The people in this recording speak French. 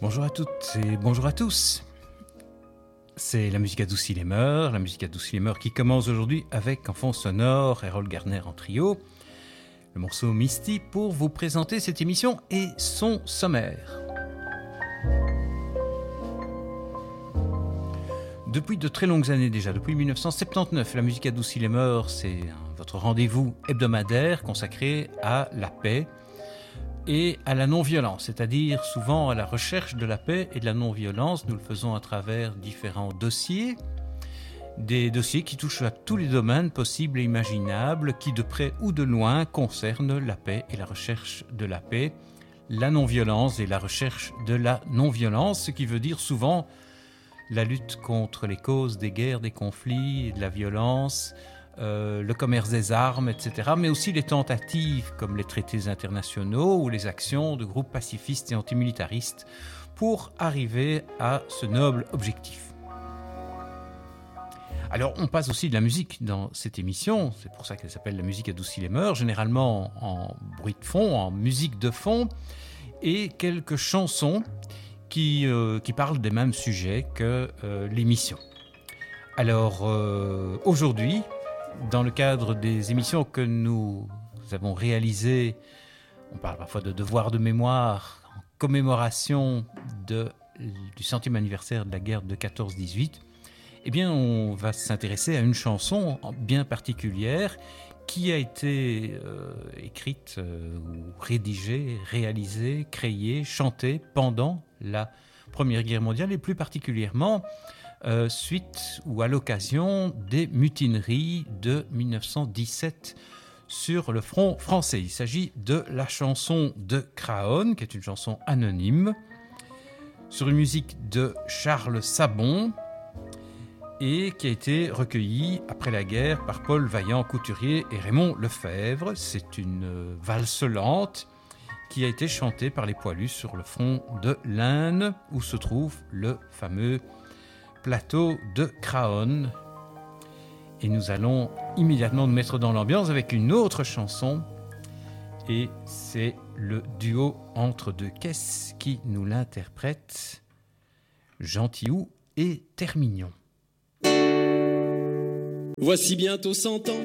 Bonjour à toutes et bonjour à tous. C'est la musique à Doucy les Meurs, qui commence aujourd'hui avec en fond sonore Errol Garner en trio, le morceau Misty pour vous présenter cette émission et son sommaire. Depuis de très longues années déjà, depuis 1979, la musique à Doucy les Meurs, c'est votre rendez-vous hebdomadaire consacré à la paix et à la non-violence, c'est-à-dire souvent à la recherche de la paix et de la non-violence. Nous le faisons à travers différents dossiers, des dossiers qui touchent à tous les domaines possibles et imaginables, qui de près ou de loin concernent la paix et la recherche de la paix, la non-violence et la recherche de la non-violence, ce qui veut dire souvent la lutte contre les causes des guerres, des conflits et de la violence, le commerce des armes, etc., mais aussi les tentatives comme les traités internationaux ou les actions de groupes pacifistes et antimilitaristes pour arriver à ce noble objectif. Alors, on passe aussi de la musique dans cette émission, c'est pour ça qu'elle s'appelle la musique à Doucy les Meurs, généralement en bruit de fond, en musique de fond, et quelques chansons qui parlent des mêmes sujets que l'émission. Alors, aujourd'hui, dans le cadre des émissions que nous avons réalisées, on parle parfois de devoir de mémoire en commémoration du centième anniversaire de la guerre de 14-18, eh bien, on va s'intéresser à une chanson bien particulière qui a été écrite ou rédigée, réalisée, créée, chantée pendant la Première Guerre mondiale et plus particulièrement suite ou à l'occasion des mutineries de 1917 sur le front français. Il s'agit de la chanson de Craonne, qui est une chanson anonyme, sur une musique de Charles Sabon et qui a été recueillie après la guerre par Paul Vaillant-Couturier et Raymond Lefebvre. C'est une valse lente qui a été chantée par les poilus sur le front de l'Aisne, où se trouve le fameux plateau de Craonne. Et nous allons immédiatement nous mettre dans l'ambiance avec une autre chanson, et c'est le duo Entre deux caisses qui nous l'interprète, Gentillou et Termignon. Voici bientôt 100 ans